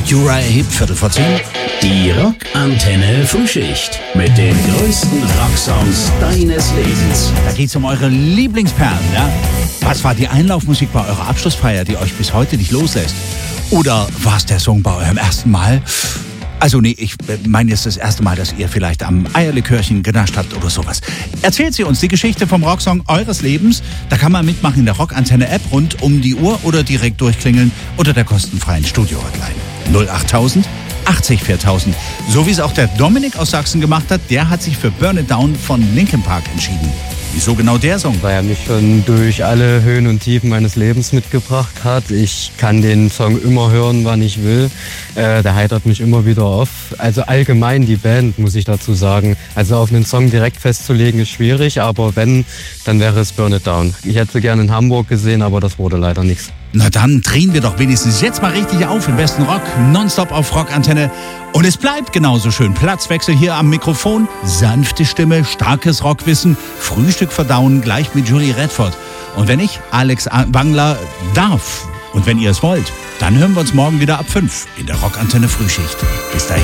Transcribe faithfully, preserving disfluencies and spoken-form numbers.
Uriah Heep, Viertel vor zehn. Die Rockantenne Frühschicht mit den größten Rocksongs deines Lebens. Da geht's um eure Lieblingsperlen, ja? Was war die Einlaufmusik bei eurer Abschlussfeier, die euch bis heute nicht loslässt? Oder war es der Song bei eurem ersten Mal? Also nee, ich meine jetzt das erste Mal, dass ihr vielleicht am Eierlikörchen genascht habt oder sowas. Erzählt sie uns die Geschichte vom Rocksong eures Lebens. Da kann man mitmachen in der Rockantenne-App rund um die Uhr oder direkt durchklingeln unter der kostenfreien Studio-Hotline. null achttausend achtzig viertausend. So wie es auch der Dominik aus Sachsen gemacht hat, der hat sich für Burn It Down von Linkin Park entschieden. Wieso genau der Song? Weil er mich schon durch alle Höhen und Tiefen meines Lebens mitgebracht hat. Ich kann den Song immer hören, wann ich will. Äh, der heitert mich immer wieder auf. Also allgemein die Band, muss ich dazu sagen. Also auf einen Song direkt festzulegen ist schwierig, aber wenn, dann wäre es Burn It Down. Ich hätte sie gerne in Hamburg gesehen, aber das wurde leider nichts. Na dann drehen wir doch wenigstens jetzt mal richtig auf im besten Rock, nonstop auf Rockantenne. Und es bleibt genauso schön. Platzwechsel hier am Mikrofon, sanfte Stimme, starkes Rockwissen, Frühstück verdauen, gleich mit Julie Redford. Und wenn ich, Alex Wangler, darf und wenn ihr es wollt, dann hören wir uns morgen wieder ab fünf in der Rockantenne Frühschicht. Bis dahin.